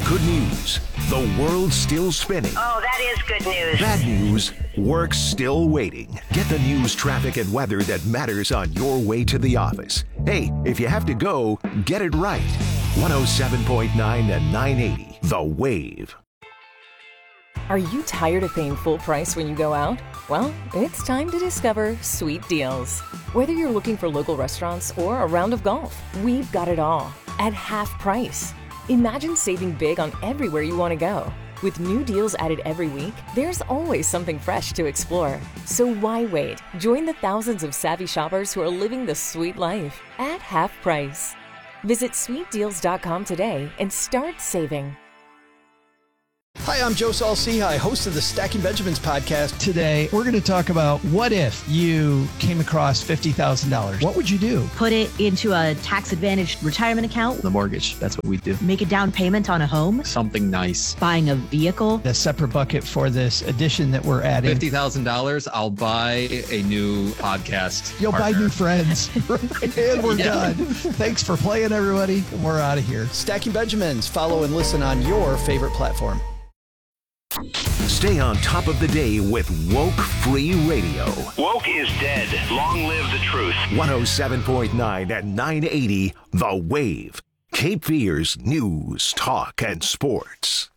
Good news. The world's still spinning. Oh, that is good news. Bad news. Work's still waiting. Get the news, traffic, and weather that matters on your way to the office. Hey, if you have to go, get it right. 107.9 and 980. The Wave. Are you tired of paying full price when you go out? Well, it's time to discover Sweet Deals. Whether you're looking for local restaurants or a round of golf, we've got it all at half price. Imagine saving big on everywhere you want to go. With new deals added every week, there's always something fresh to explore. So why wait? Join the thousands of savvy shoppers who are living the sweet life at half price. Visit sweetdeals.com today and start saving. Hi, I'm Joe Saul-Sehy, host of the Stacking Benjamins podcast. Today, we're going to talk about what if you came across $50,000? What would you do? Put it into a tax-advantaged retirement account. The mortgage, that's what we do. Make a down payment on a home. Something nice. Buying a vehicle. A separate bucket for this addition that we're adding. $50,000, I'll buy a new podcast. You'll partner. buy new friends. And we're done. Thanks for playing, everybody. We're out of here. Stacking Benjamins. Follow and listen on your favorite platform. Stay on top of the day with Woke Free Radio. Woke is dead. Long live the truth. 107.9 and 980. The Wave. Cape Fear's news, talk, and sports.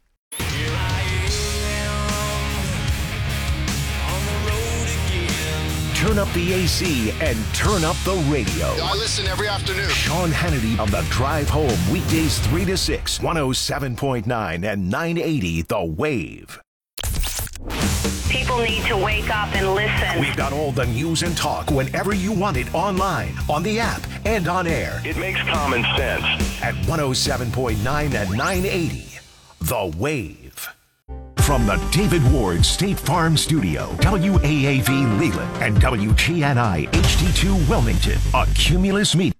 Turn up the AC and turn up the radio. I listen every afternoon. Sean Hannity on the drive home, weekdays 3 to 6, 107.9 and 980 The Wave. People need to wake up and listen. We've got all the news and talk whenever you want it, online, on the app, and on air. It makes common sense. At 107.9 and 980 The Wave. From the David Ward State Farm Studio, WAAV Leland and WGNI HD2 Wilmington, a Cumulus Media.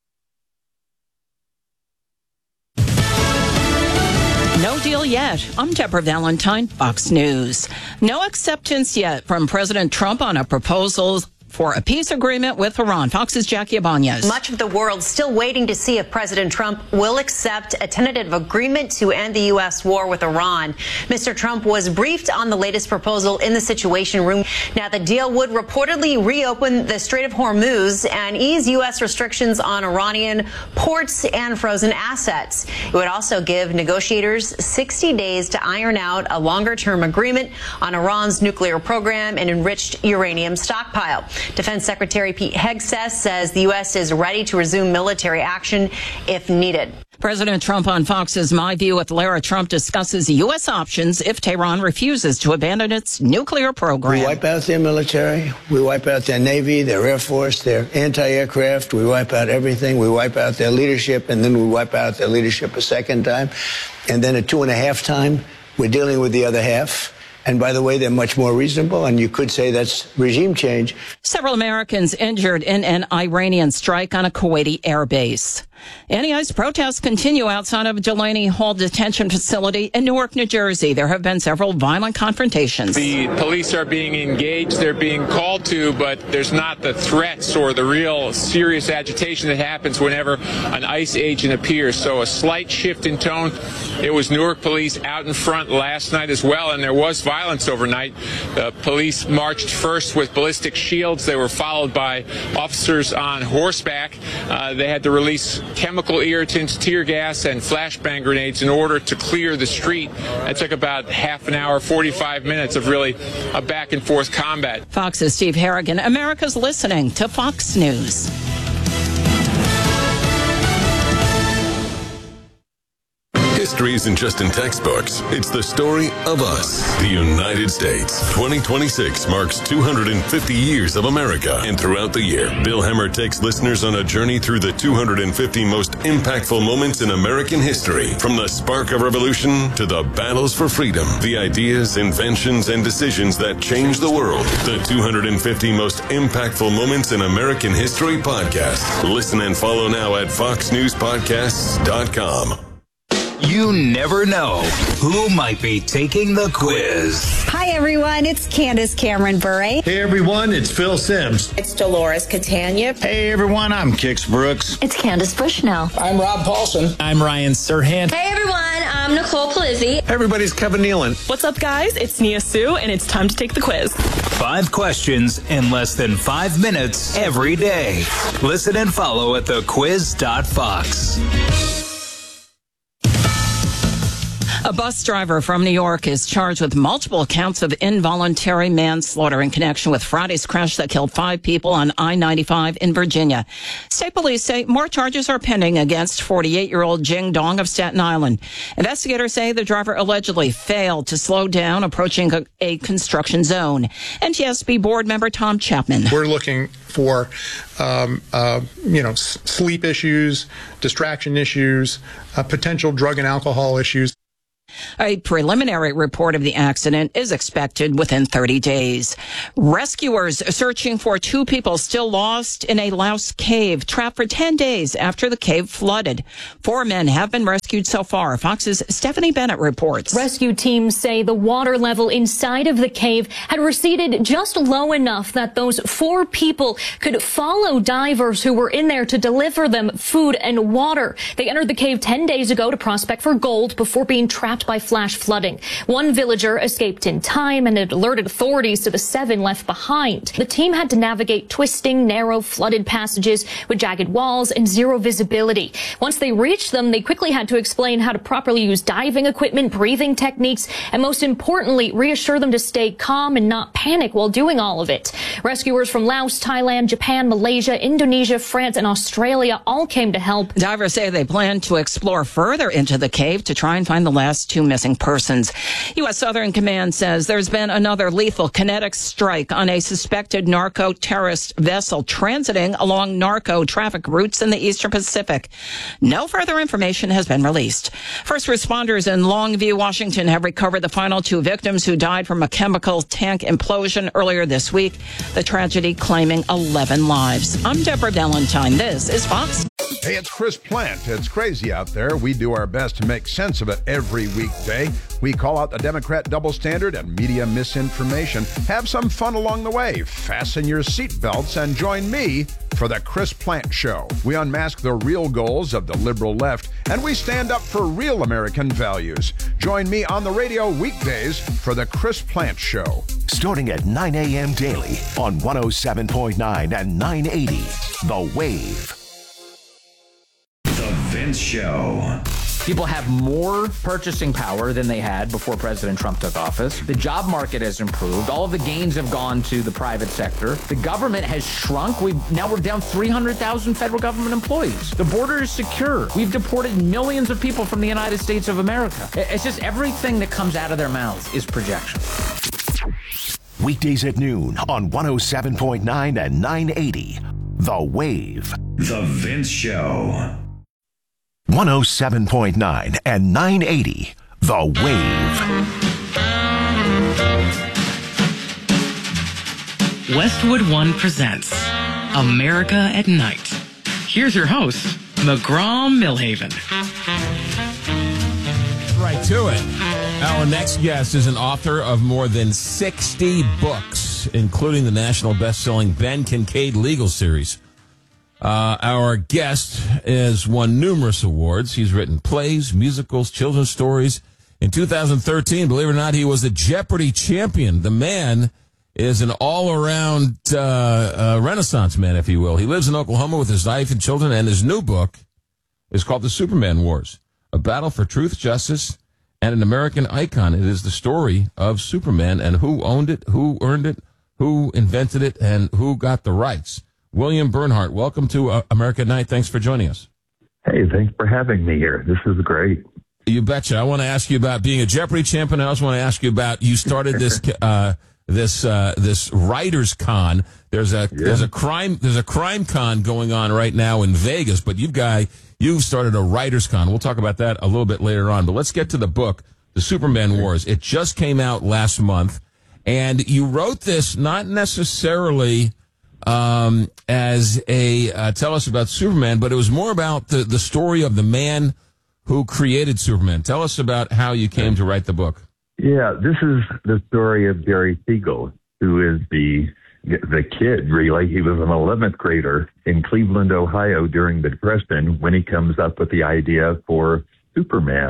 No deal yet. I'm Deborah Valentine, Fox News. No acceptance yet from President Trump on a proposal for a peace agreement with Iran. Fox's Jackie Ibanez. Much of the world still waiting to see if President Trump will accept a tentative agreement to end the U.S. war with Iran. Mr. Trump was briefed on the latest proposal in the Situation Room. Now, the deal would reportedly reopen the Strait of Hormuz and ease U.S. restrictions on Iranian ports and frozen assets. It would also give negotiators 60 days to iron out a longer-term agreement on Iran's nuclear program and enriched uranium stockpile. Defense Secretary Pete Hegseth says the U.S. is ready to resume military action if needed. President Trump on Fox's My View with Lara Trump discusses U.S. options if Tehran refuses to abandon its nuclear program. We wipe out their military. We wipe out their Navy, their Air Force, their anti-aircraft. We wipe out everything. We wipe out their leadership, and then we wipe out their leadership a second time. And then at 2.5 times, we're dealing with the other half. And by the way, they're much more reasonable, and you could say that's regime change. Several Americans injured in an Iranian strike on a Kuwaiti airbase. Anti-ICE protests continue outside of Delaney Hall Detention Facility in Newark, New Jersey. There have been several violent confrontations. The police are being engaged. They're being called to, but there's not the threats or the real serious agitation that happens whenever an ICE agent appears. So a slight shift in tone. It was Newark police out in front last night as well, and there was violence overnight. The police marched first with ballistic shields. They were followed by officers on horseback. They had to release chemical irritants, tear gas, and flashbang grenades in order to clear the street. That took about half an hour, 45 minutes of really a back-and-forth combat. Fox's Steve Harrigan. America's listening to Fox News. History isn't just in textbooks. It's the story of us, the United States. 2026 marks 250 years of America. And throughout the year, Bill Hemmer takes listeners on a journey through the 250 most impactful moments in American history. From the spark of revolution to the battles for freedom, the ideas, inventions, and decisions that changed the world. The 250 most impactful moments in American history podcast. Listen and follow now at foxnewspodcasts.com. You never know who might be taking the quiz. Hi, everyone. It's Candace Cameron Bure. Hey, everyone. It's Phil Sims. It's Dolores Catania. Hey, everyone. I'm Kix Brooks. It's Candace Bushnell. I'm Rob Paulson. I'm Ryan Serhant. Hey, everyone. I'm I'm Nicole Palizzi. Hey, everybody's Kevin Nealon. What's up, guys? It's Nia Sue, and it's time to take the quiz. 5 questions in less than 5 minutes every day. Listen and follow at thequiz.fox. A bus driver from New York is charged with multiple counts of involuntary manslaughter in connection with Friday's crash that killed 5 people on I-95 in Virginia. State police say more charges are pending against 48-year-old Jing Dong of Staten Island. Investigators say the driver allegedly failed to slow down approaching a construction zone. NTSB board member Tom Chapman. We're looking for, sleep issues, distraction issues, potential drug and alcohol issues. A preliminary report of the accident is expected within 30 days. Rescuers are searching for 2 people still lost in a Laos cave, trapped for 10 days after the cave flooded. 4 men have been rescued so far. Fox's Stephanie Bennett reports. Rescue teams say the water level inside of the cave had receded just low enough that those 4 people could follow divers who were in there to deliver them food and water. They entered the cave 10 days ago to prospect for gold before being trapped by flash flooding. 1 villager escaped in time and had alerted authorities to the 7 left behind. The team had to navigate twisting, narrow, flooded passages with jagged walls and zero visibility. Once they reached them, they quickly had to explain how to properly use diving equipment, breathing techniques, and most importantly, reassure them to stay calm and not panic while doing all of it. Rescuers from Laos, Thailand, Japan, Malaysia, Indonesia, France, and Australia all came to help. Divers say they plan to explore further into the cave to try and find the last 2 missing persons. U.S. Southern Command says there's been another lethal kinetic strike on a suspected narco-terrorist vessel transiting along narco traffic routes in the Eastern Pacific. No further information has been released. First responders in Longview, Washington have recovered the final 2 victims who died from a chemical tank implosion earlier this week. The tragedy claiming 11 lives. I'm Deborah Valentine. This is Fox. Hey, it's Chris Plant. It's crazy out there. We do our best to make sense of it every weekday. We call out the Democrat double standard and media misinformation. Have some fun along the way. Fasten your seatbelts and join me for the Chris Plant Show. We unmask the real goals of the liberal left, and we stand up for real American values. Join me on the radio weekdays for the Chris Plant Show. Starting at 9 a.m. daily on 107.9 and 980, The Wave. The Vince Show. People have more purchasing power than they had before President Trump took office. The job market has improved. All of the gains have gone to the private sector. The government has shrunk. Now we're down 300,000 federal government employees. The border is secure. We've deported millions of people from the United States of America. It's just everything that comes out of their mouths is projection. Weekdays at noon on 107.9 and 980, The Wave. The Vince Show. 107.9 and 980, The Wave. Westwood One presents America at Night. Here's your host, McGraw Millhaven. Right to it. Our next guest is an author of more than 60 books, including the national best-selling Ben Kincaid legal series. Our guest has won numerous awards. He's written plays, musicals, children's stories. In 2013, believe it or not, he was a Jeopardy champion. The man is an all-around Renaissance man, if you will. He lives in Oklahoma with his wife and children, and his new book is called The Superman Wars, A Battle for Truth, Justice, and an American Icon. It is the story of Superman and who owned it, who earned it, who invented it, and who got the rights. William Bernhardt, welcome to America at Night. Thanks for joining us. Hey, thanks for having me here. This is great. You betcha. I want to ask you about being a Jeopardy champion. I also want to ask you about, you started this this writers con. There's a crime con going on right now in Vegas, but you've started a writers con. We'll talk about that a little bit later on. But let's get to the book, The Superman Wars. It just came out last month, and you wrote this not necessarily as a tell us about Superman, but it was more about the story of the man who created Superman. Tell us about how you came to write the book. Yeah, this is the story of Jerry Siegel, who is the kid, really. He was an 11th grader in Cleveland, Ohio during the Depression when he comes up with the idea for Superman.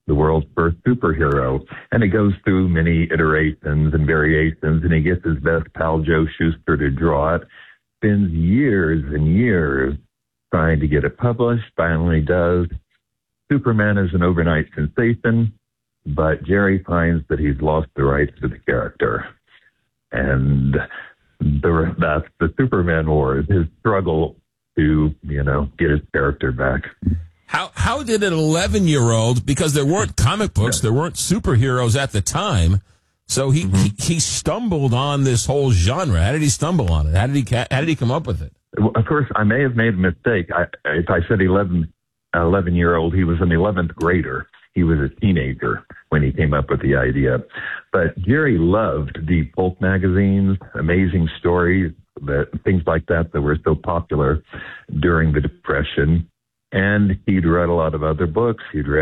the world's first superhero. And it goes through many iterations and variations, and he gets his best pal Joe Shuster to draw it. Spends years and years trying to get it published, finally does. Superman is an overnight sensation, but Jerry finds that he's lost the rights to the character. And that's the Superman Wars, his struggle to, get his character back. How did an 11-year-old, because there weren't comic books, there weren't superheroes at the time, so he stumbled on this whole genre. How did he stumble on it? How did he come up with it? Well, of course, I may have made a mistake. If I said 11-year-old, he was an 11th grader. He was a teenager when he came up with the idea. But Jerry loved the pulp magazines, amazing stories, things like that were so popular during the Depression. And he'd read a lot of other books. He'd read